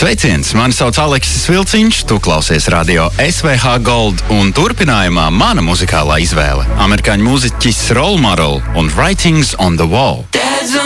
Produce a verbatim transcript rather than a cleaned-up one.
Sveiciens! Mani sauc Aleksis Vilciņš, tu klausies radio S V H Gold un turpinājumā mana muzikālā izvēle – amerikāņu mūziķis Roll Model un Writings on the Wall.